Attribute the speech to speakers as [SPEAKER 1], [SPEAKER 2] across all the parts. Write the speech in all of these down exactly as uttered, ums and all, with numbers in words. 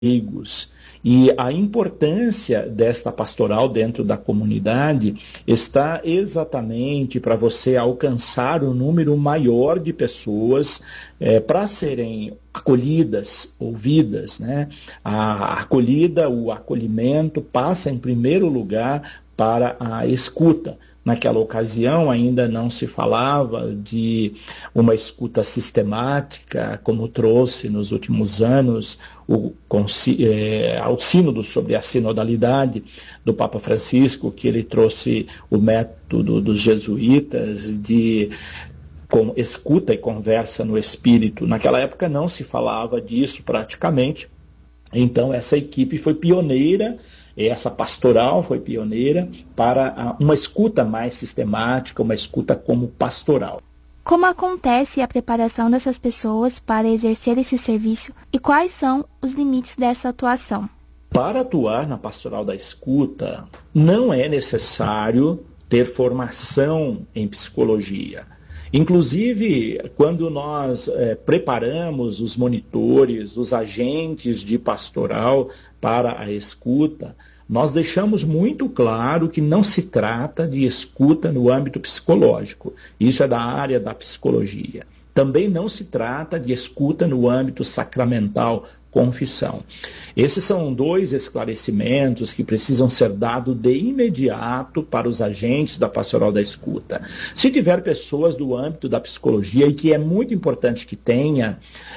[SPEAKER 1] leigos. E a importância desta pastoral dentro da comunidade está exatamente para você alcançar um número maior de pessoas é, para serem acolhidas, ouvidas, né? A acolhida, o acolhimento passa em primeiro lugar para a escuta. Naquela ocasião ainda não se falava de uma escuta sistemática, como trouxe nos últimos anos o, é, ao sínodo sobre a sinodalidade do Papa Francisco, que ele trouxe o método dos jesuítas de com escuta e conversa no espírito. Naquela época não se falava disso praticamente, então essa equipe foi pioneira. Essa pastoral foi pioneira para uma escuta mais sistemática, uma escuta como pastoral.
[SPEAKER 2] Como acontece a preparação dessas pessoas para exercer esse serviço e quais são os limites dessa atuação?
[SPEAKER 1] Para atuar na pastoral da escuta, não é necessário ter formação em psicologia. Inclusive, quando nós é, preparamos os monitores, os agentes de pastoral para a escuta, nós deixamos muito claro que não se trata de escuta no âmbito psicológico. Isso é da área da psicologia. Também não se trata de escuta no âmbito sacramental, confissão. Esses são dois esclarecimentos que precisam ser dados de imediato para os agentes da pastoral da escuta. Se tiver pessoas do âmbito da psicologia, e que é muito importante que tenha,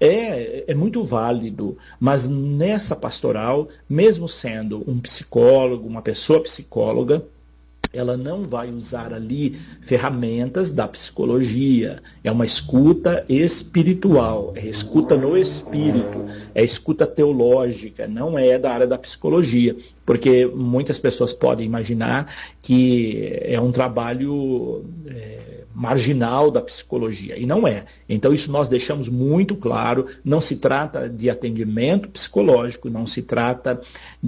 [SPEAKER 1] é, é muito válido, mas nessa pastoral, mesmo sendo um psicólogo, uma pessoa psicóloga, ela não vai usar ali ferramentas da psicologia. É uma escuta espiritual, é escuta no espírito, é escuta teológica, não é da área da psicologia, porque muitas pessoas podem imaginar que é um trabalho é, marginal da psicologia, e não é. Então isso nós deixamos muito claro, não se trata de atendimento psicológico, não se trata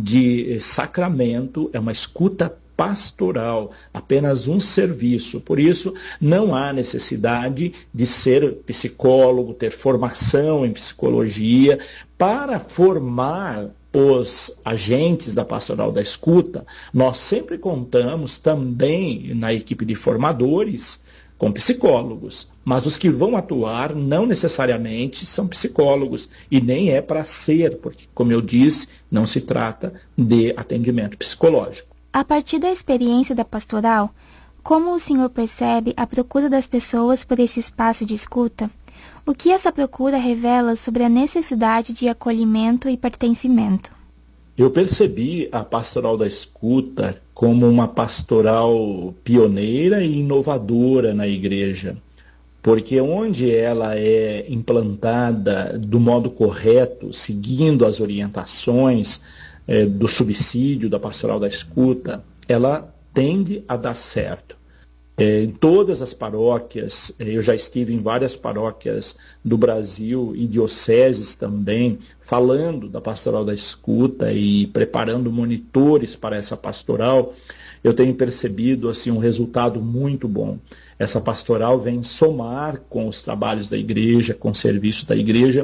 [SPEAKER 1] de sacramento, é uma escuta pastoral, apenas um serviço. Por isso, não há necessidade de ser psicólogo, ter formação em psicologia. Para formar os agentes da pastoral da escuta, nós sempre contamos também na equipe de formadores com psicólogos, mas os que vão atuar não necessariamente são psicólogos, e nem é para ser, porque, como eu disse, não se trata de atendimento psicológico.
[SPEAKER 2] A partir da experiência da pastoral, como o senhor percebe a procura das pessoas por esse espaço de escuta? O que essa procura revela sobre a necessidade de acolhimento e pertencimento?
[SPEAKER 1] Eu percebi a pastoral da escuta como uma pastoral pioneira e inovadora na igreja, porque onde ela é implantada do modo correto, seguindo as orientações É, do subsídio da pastoral da escuta, ela tende a dar certo. É, em todas as paróquias, é, eu já estive em várias paróquias do Brasil e dioceses também, falando da pastoral da escuta e preparando monitores para essa pastoral, eu tenho percebido assim, um resultado muito bom. Essa pastoral vem somar com os trabalhos da igreja, com o serviço da igreja,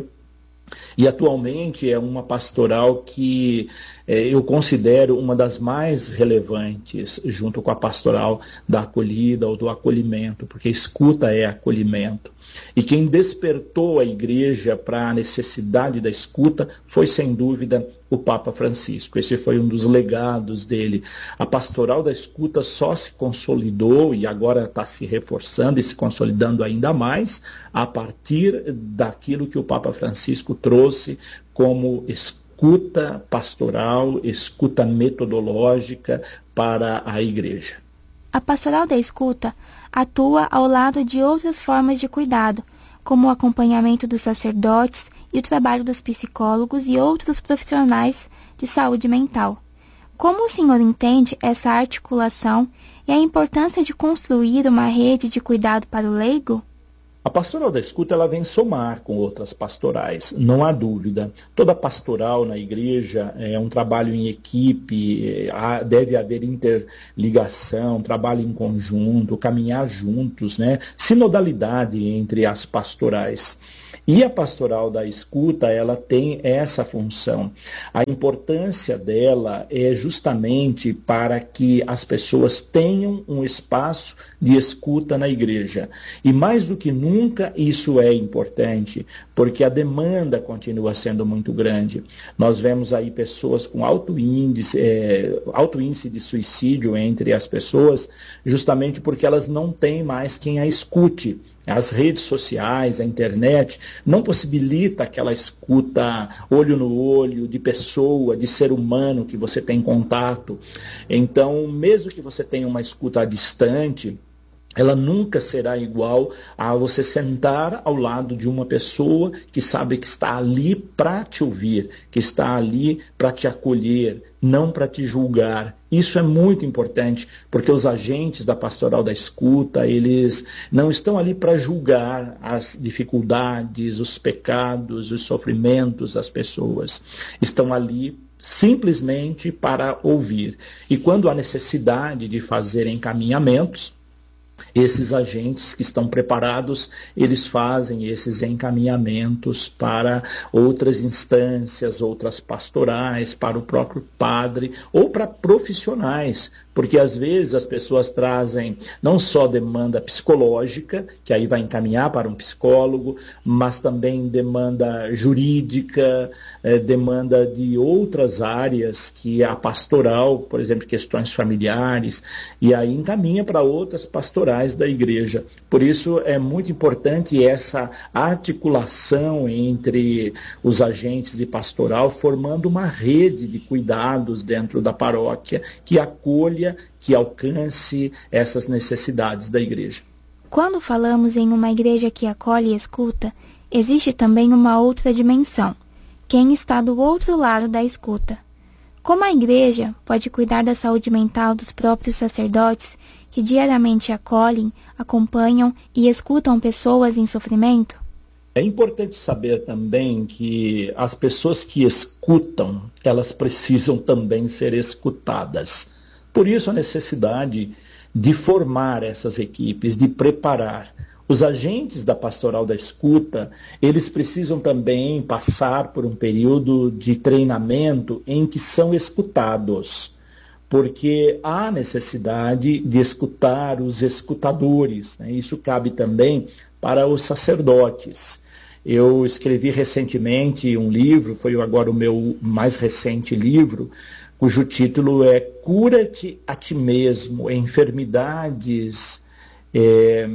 [SPEAKER 1] e atualmente é uma pastoral que eh, eu considero uma das mais relevantes, junto com a pastoral da acolhida ou do acolhimento, porque escuta é acolhimento. E quem despertou a igreja para a necessidade da escuta foi, sem dúvida, o Papa Francisco. Esse foi um dos legados dele. A pastoral da escuta só se consolidou e agora está se reforçando e se consolidando ainda mais a partir daquilo que o Papa Francisco trouxe como escuta pastoral, escuta metodológica para a igreja.
[SPEAKER 2] A pastoral da escuta atua ao lado de outras formas de cuidado, como o acompanhamento dos sacerdotes e o trabalho dos psicólogos e outros profissionais de saúde mental. Como o senhor entende essa articulação e a importância de construir uma rede de cuidado para o leigo?
[SPEAKER 1] A pastoral da escuta ela vem somar com outras pastorais, não há dúvida. Toda pastoral na igreja é um trabalho em equipe, deve haver interligação, trabalho em conjunto, caminhar juntos, né? Sinodalidade entre as pastorais. E a pastoral da escuta, ela tem essa função. A importância dela é justamente para que as pessoas tenham um espaço de escuta na igreja. E mais do que nunca, isso é importante, porque a demanda continua sendo muito grande. Nós vemos aí pessoas com alto índice, é, alto índice de suicídio entre as pessoas, justamente porque elas não têm mais quem a escute. As redes sociais, a internet, não possibilita aquela escuta olho no olho, de pessoa, de ser humano que você tem contato. Então, mesmo que você tenha uma escuta distante, ela nunca será igual a você sentar ao lado de uma pessoa que sabe que está ali para te ouvir, que está ali para te acolher, não para te julgar. Isso é muito importante, porque os agentes da pastoral da escuta, eles não estão ali para julgar as dificuldades, os pecados, os sofrimentos das pessoas. Estão ali simplesmente para ouvir. E quando há necessidade de fazer encaminhamentos, esses agentes que estão preparados, eles fazem esses encaminhamentos para outras instâncias, outras pastorais, para o próprio padre ou para profissionais, porque às vezes as pessoas trazem não só demanda psicológica, que aí vai encaminhar para um psicólogo, mas também demanda jurídica, eh, demanda de outras áreas, que a pastoral, por exemplo, questões familiares, e aí encaminha para outras pastorais da igreja. Por isso é muito importante essa articulação entre os agentes de pastoral, formando uma rede de cuidados dentro da paróquia que acolha, que alcance essas necessidades da igreja.
[SPEAKER 2] Quando falamos em uma igreja que acolhe e escuta, existe também uma outra dimensão: quem está do outro lado da escuta. Como a igreja pode cuidar da saúde mental dos próprios sacerdotes que diariamente acolhem, acompanham e escutam pessoas em sofrimento?
[SPEAKER 1] É importante saber também que as pessoas que escutam, elas precisam também ser escutadas. Por isso a necessidade de formar essas equipes, de preparar. Os agentes da pastoral da escuta, eles precisam também passar por um período de treinamento em que são escutados, porque há necessidade de escutar os escutadores, né? Isso cabe também para os sacerdotes. Eu escrevi recentemente um livro, foi agora o meu mais recente livro, cujo título é Cura-te a ti mesmo, enfermidades é,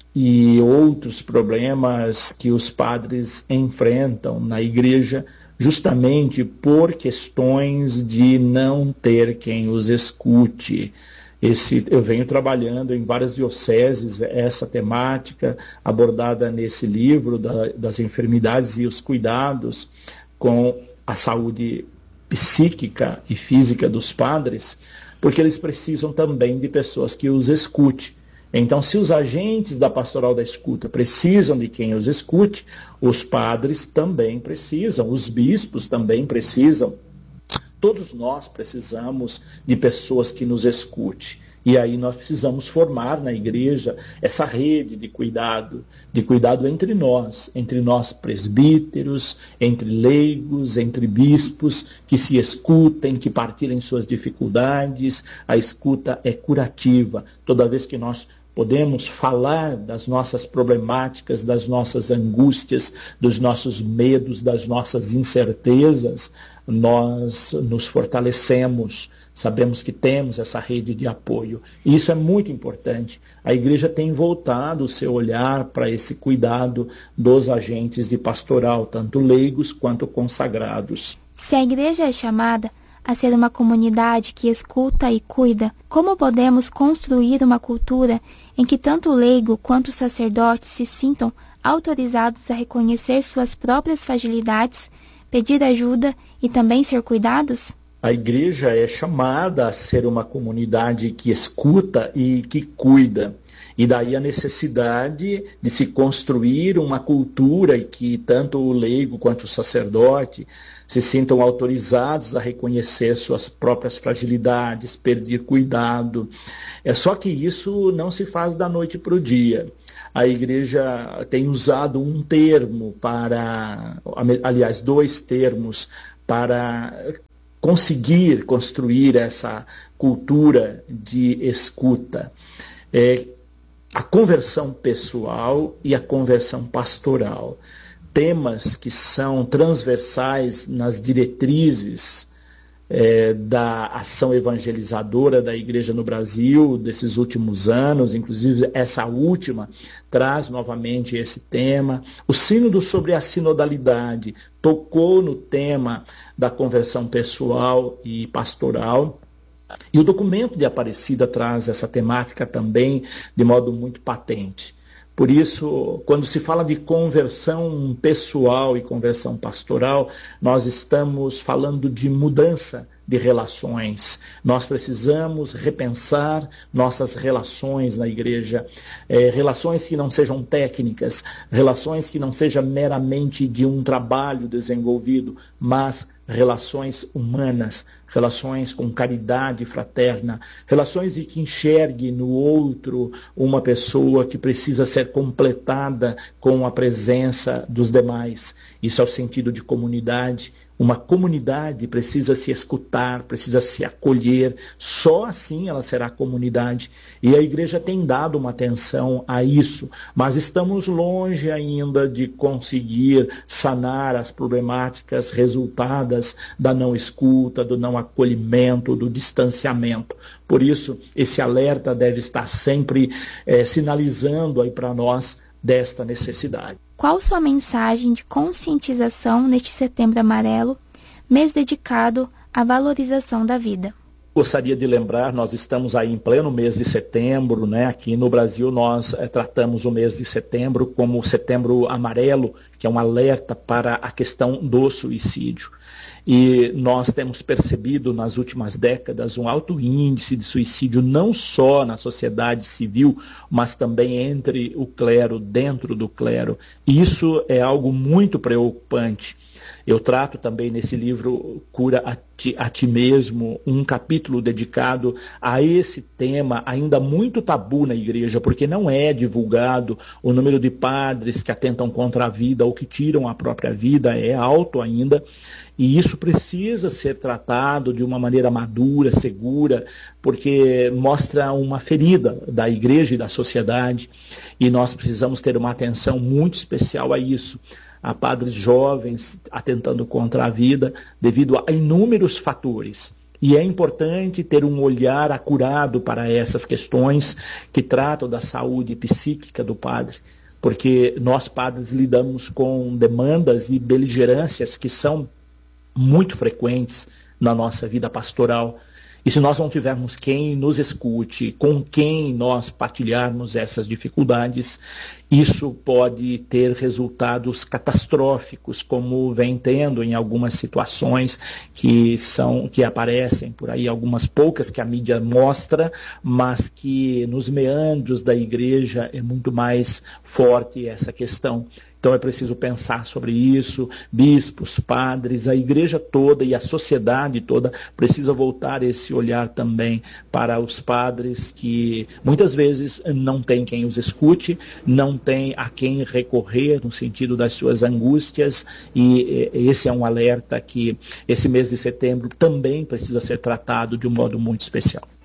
[SPEAKER 1] e outros problemas que os padres enfrentam na igreja, justamente por questões de não ter quem os escute. Esse, eu venho trabalhando em várias dioceses essa temática abordada nesse livro da, das enfermidades e os cuidados com a saúde psíquica e física dos padres, porque eles precisam também de pessoas que os escute. Então, se os agentes da pastoral da escuta precisam de quem os escute, os padres também precisam, os bispos também precisam. Todos nós precisamos de pessoas que nos escute. E aí nós precisamos formar na igreja essa rede de cuidado, de cuidado entre nós, entre nós presbíteros, entre leigos, entre bispos, que se escutem, que partilhem suas dificuldades. A escuta é curativa. Toda vez que nós podemos falar das nossas problemáticas, das nossas angústias, dos nossos medos, das nossas incertezas, nós nos fortalecemos, sabemos que temos essa rede de apoio. E isso é muito importante. A igreja tem voltado o seu olhar para esse cuidado dos agentes de pastoral, tanto leigos quanto consagrados.
[SPEAKER 2] Se a igreja é chamada a ser uma comunidade que escuta e cuida, como podemos construir uma cultura em que tanto o leigo quanto os sacerdotes se sintam autorizados a reconhecer suas próprias fragilidades, pedir ajuda e também ser cuidados?
[SPEAKER 1] A igreja é chamada a ser uma comunidade que escuta e que cuida. E daí a necessidade de se construir uma cultura em que tanto o leigo quanto o sacerdote se sintam autorizados a reconhecer suas próprias fragilidades, pedir cuidado. É só que isso não se faz da noite para o dia. a igreja tem usado um termo para, aliás, dois termos para conseguir construir essa cultura de escuta. É, a conversão pessoal e a conversão pastoral. Temas que são transversais nas diretrizes é, da ação evangelizadora da igreja no Brasil desses últimos anos, inclusive essa última traz novamente esse tema. O sínodo sobre a sinodalidade tocou no tema da conversão pessoal e pastoral. E o documento de Aparecida traz essa temática também de modo muito patente. Por isso, quando se fala de conversão pessoal e conversão pastoral, nós estamos falando de mudança de relações. Nós precisamos repensar nossas relações na igreja, é, relações que não sejam técnicas, relações que não sejam meramente de um trabalho desenvolvido, mas relações humanas, relações com caridade fraterna, relações de que enxergue no outro uma pessoa que precisa ser completada com a presença dos demais. Isso é o sentido de comunidade. Uma comunidade precisa se escutar, precisa se acolher, só assim ela será comunidade. E a igreja tem dado uma atenção a isso, mas estamos longe ainda de conseguir sanar as problemáticas resultadas da não escuta, do não acolhimento, do distanciamento. Por isso, esse alerta deve estar sempre eh, sinalizando aí para nós desta necessidade.
[SPEAKER 2] Qual sua mensagem de conscientização neste Setembro Amarelo, mês dedicado à valorização da vida?
[SPEAKER 1] Gostaria de lembrar, nós estamos aí em pleno mês de setembro, né? Aqui no Brasil nós é, tratamos o mês de setembro como o Setembro Amarelo, que é um alerta para a questão do suicídio. E nós temos percebido nas últimas décadas um alto índice de suicídio, não só na sociedade civil, mas também entre o clero, dentro do clero. E isso é algo muito preocupante. Eu trato também nesse livro Cura a ti, a ti mesmo, um capítulo dedicado a esse tema ainda muito tabu na igreja, porque não é divulgado. O número de padres que atentam contra a vida ou que tiram a própria vida é alto ainda. E isso precisa ser tratado de uma maneira madura, segura, porque mostra uma ferida da igreja e da sociedade. E nós precisamos ter uma atenção muito especial a isso. A padres jovens atentando contra a vida devido a inúmeros fatores. E é importante ter um olhar acurado para essas questões que tratam da saúde psíquica do padre, porque nós padres lidamos com demandas e beligerâncias que são muito frequentes na nossa vida pastoral. E se nós não tivermos quem nos escute, com quem nós partilharmos essas dificuldades, isso pode ter resultados catastróficos, como vem tendo em algumas situações que são, que aparecem por aí, algumas poucas que a mídia mostra, mas que nos meandros da igreja é muito mais forte essa questão. Então é preciso pensar sobre isso, bispos, padres, a igreja toda e a sociedade toda precisa voltar esse olhar também para os padres que muitas vezes não tem quem os escute, não tem a quem recorrer no sentido das suas angústias, e esse é um alerta que esse mês de setembro também precisa ser tratado de um modo muito especial.